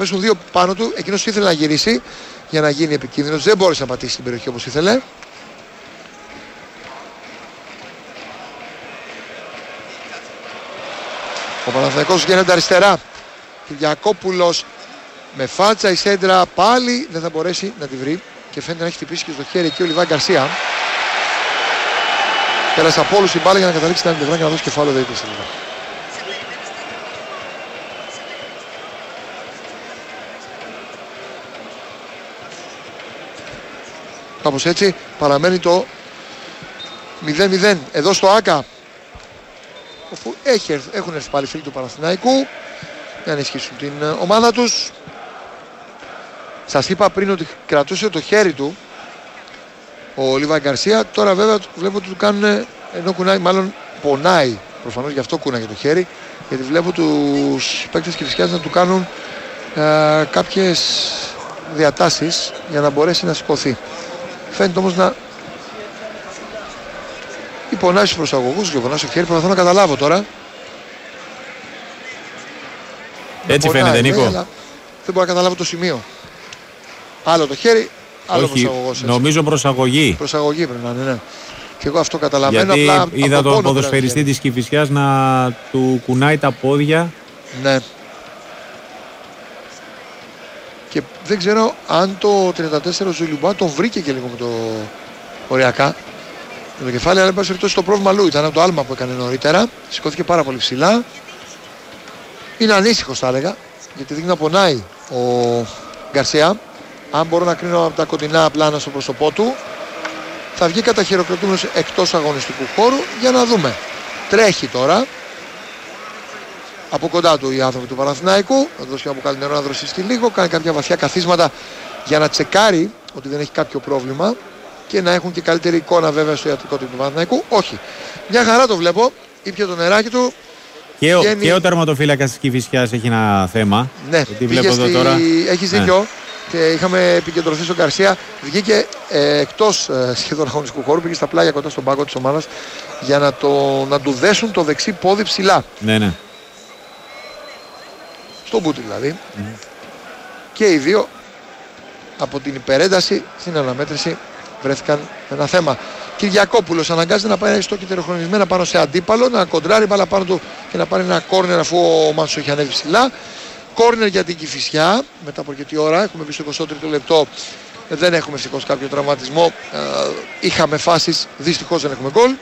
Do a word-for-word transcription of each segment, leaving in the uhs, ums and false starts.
πέσουν δύο πάνω του. Εκείνος ήθελε να γυρίσει για να γίνει επικίνδυνος. Δεν μπόρεσε να πατήσει την περιοχή όπως ήθελε. Ο Παναθηναϊκός γίνεται αριστερά. Κυριακόπουλος με φάτσα, η σέντρα πάλι δεν θα μπορέσει να τη βρει και φαίνεται να έχει χτυπήσει και στο χέρι εκεί ο Λιβάη Γκαρσία. Πέρασε από όλους η μπάλα για να καταλήξει στην άλλη πλευρά και να δώσει κεφάλαιο δεύτερη σελίδα. Κάπως έτσι παραμένει το μηδέν μηδέν εδώ στο ΆΚΑ, όπου έχει, έχουν έρθει πάλι φίλοι του Παναθηναϊκού για να ενισχύσουν την ομάδα τους. Σας είπα πριν ότι κρατούσε το χέρι του ο Λίβαη Γκαρσία. Τώρα βέβαια βλέπω ότι του κάνουν, ενώ κουνάει, μάλλον πονάει προφανώς, γι' αυτό κούναγε το χέρι, γιατί βλέπω τους παίκτες Κηφισιάς να του κάνουν ε, κάποιες διατάσεις για να μπορέσει να σηκωθεί. Φαίνεται όμως να υπονάει στους προσαγωγούς και υπονάει στο χέρι. Προσπαθώ να καταλάβω τώρα. Έτσι πονάει, φαίνεται, Νίκο. Ναι, δεν μπορώ να καταλάβω το σημείο. Άλλο το χέρι, άλλο προσαγωγός. Νομίζω προσαγωγή. Προσαγωγή πρέπει να είναι, ναι. Και εγώ αυτό καταλαβαίνω. Γιατί απλά είδα τον ποδοσφαιριστή της Κηφισιάς να του κουνάει τα πόδια. Ναι. Και δεν ξέρω αν το τριάντα τέσσερα ο Ζουλιουμπά το βρήκε και λίγο με το οριακά. Με το κεφάλι, αλλά εν πάση περιπτώσει το πρόβλημα αλλού ήταν από το άλμα που έκανε νωρίτερα. Σηκώθηκε πάρα πολύ ψηλά. Είναι ανήσυχος θα έλεγα, γιατί δείχνει να πονάει ο Γκαρσία. Αν μπορώ να κρίνω από τα κοντινά πλάνα στο πρόσωπό του, θα βγει καταχειροκροτούμενος εκτός αγωνιστικού χώρου για να δούμε. Τρέχει τώρα. Από κοντά του οι άνθρωποι του Παναθηναϊκού. Θα δώσει ένα μπουκάλι νερό να δροσιστεί λίγο. Κάνει κάποια βαθιά καθίσματα για να τσεκάρει ότι δεν έχει κάποιο πρόβλημα και να έχουν και καλύτερη εικόνα βέβαια στο ιατρικό του Παναθηναϊκού. Όχι. Μια χαρά το βλέπω. Ήπια το νεράκι του. Και ο, βγαίνει... ο τερματοφύλακας της Κηφισιάς έχει ένα θέμα. Ναι, βλέπω εδώ στη... τώρα. Έχεις δίκιο. Ναι. Και είχαμε επικεντρωθεί στον Γκαρσία. Βγήκε ε, εκτός ε, σχεδόν αγωνιστικού χώρου. Πήγε στα πλάγια κοντά στον πάγκο της ομάδας για να, το, να του δέσουν το δεξί πόδι ψηλά. Ναι, ναι. Στο μπούτι δηλαδή. Mm-hmm. Και οι δύο από την υπερένταση στην αναμέτρηση βρέθηκαν ένα θέμα. Κυριακόπουλος αναγκάζεται να πάει στο κυτεροχρονισμένα πάνω σε αντίπαλο, να κοντράρει μπάλα πάνω του και να πάρει ένα κόρνερ αφού ο Μάνσος έχει ανέβει ψηλά. Κόρνερ για την Κηφισιά μετά από αρκετή ώρα. Έχουμε πει στο εικοστό τρίτο λεπτό. Δεν έχουμε ευτυχώς κάποιο τραυματισμό. Ε, είχαμε φάσεις, δυστυχώς δεν έχουμε γκολ.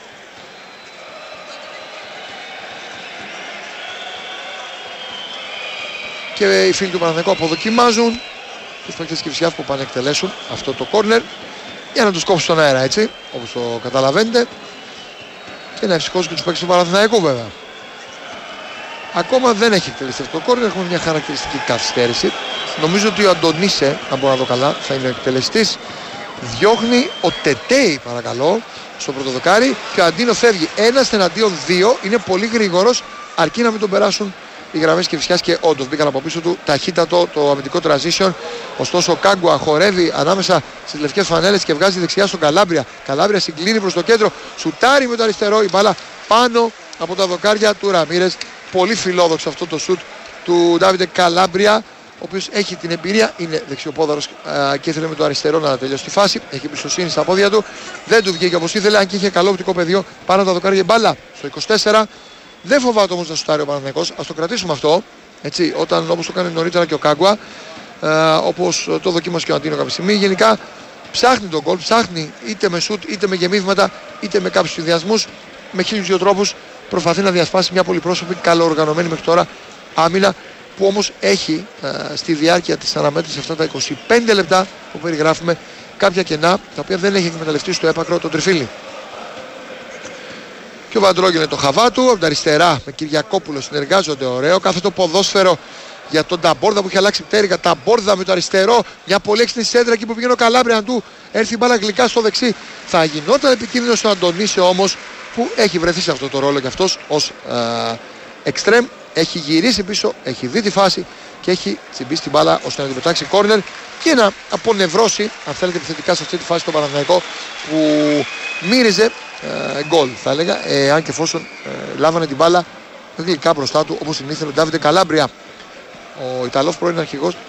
Και οι φίλοι του Παναθηναϊκού αποδοκιμάζουν τους παίκτες της Κηφισιάς που πάνε εκτελέσουν αυτό το κόρνερ για να τους κόψουν στον αέρα, έτσι, όπως το καταλαβαίνετε, και να ευσυχώσουν και τους παίκτες του Παναθηναϊκού βέβαια. Ακόμα δεν έχει εκτελεστεί αυτό το κόρνερ, έχουμε μια χαρακτηριστική καθυστέρηση. Νομίζω ότι ο Αντωνίσε, αν μπορώ να δω καλά, θα είναι ο εκτελεστής. Διώχνει ο Τετέι, παρακαλώ, στο πρώτο δοκάρι και ο Αντίνο φεύγει. Ένας εναντίον δύο, είναι πολύ γρήγορος, αρκεί να μην τον περάσουν οι γραμμές Κηφισιάς και όντως μπήκαν από πίσω του ταχύτατο το αμυντικό transition. Ωστόσο ο Κάγκουα χορεύει ανάμεσα στις λευκές φανέλες και βγάζει δεξιά στον Καλάμπρια. Καλάμπρια συγκλίνει προς το κέντρο, σουτάρει με το αριστερό, η μπάλα πάνω από τα δοκάρια του Ραμίρες. Πολύ φιλόδοξο αυτό το σουτ του Ντάβιντε Καλάμπρια, ο οποίος έχει την εμπειρία, είναι δεξιοπόδαρος α, και ήθελε με το αριστερό να τελειώσει τη φάση. Έχει εμπιστοσύνη στα πόδια του, δεν του βγήκε όπως ήθελε, αν και είχε καλό οπτικό πεδίο πάνω από τα δοκάρια. Μπάλα στο είκοσι τέσσερα. Δεν φοβάται όμως να σουτάρει ο Παναθηναϊκός, ας το κρατήσουμε αυτό, έτσι, όταν όπως το κάνει νωρίτερα και ο Κάγκουα, ε, όπως το δοκίμασε και ο Αντίνο κάποια στιγμή. Γενικά ψάχνει τον γκολ, ψάχνει είτε με σουτ, είτε με γεμίσματα, είτε με κάποιους συνδυασμούς, με χίλιους δύο τρόπους προσπαθεί να διασπάσει μια πολυπρόσωπη, καλοοργανωμένη μέχρι τώρα άμυνα, που όμως έχει ε, στη διάρκεια της αναμέτρησης αυτά τα είκοσι πέντε λεπτά που περιγράφουμε κάποια κενά, τα οποία δεν έχει εκμεταλλευτεί στο έπακρο τον Τριφύλι. Και ο Βαντρόγγεν το χαβά του, από τα αριστερά με Κυριακόπουλο συνεργάζονται, ωραίο. Κάθε το ποδόσφαιρο για τον Ταμπόρδα που έχει αλλάξει πτέρυγα. Ταμπόρδα με το αριστερό, μια πολύ έξυπνη σέντρα εκεί που πηγαίνει ο Καλάμπρια, αν του έρθει η μπάλα γλυκά στο δεξί. Θα γινόταν επικίνδυνο στον Αντωνίσε όμως, που έχει βρεθεί σε αυτό το ρόλο και αυτός ως εξτρέμ. Έχει γυρίσει πίσω, έχει δει τη φάση και έχει τσιμπήσει την μπάλα ώστε να την πετάξει κόρνερ και να απονευρώσει, αν θέλετε, επιθετικά σε αυτή τη φάση τον Παναθηναϊκό που μύριζε γκολ, ε, θα έλεγα, ε, αν και εφόσον ε, λάβανε την μπάλα γλυκά μπροστά του όπως την ήθελε ο Ντάβιντε Καλάμπρια. Ο Ιταλός πρώην αρχηγός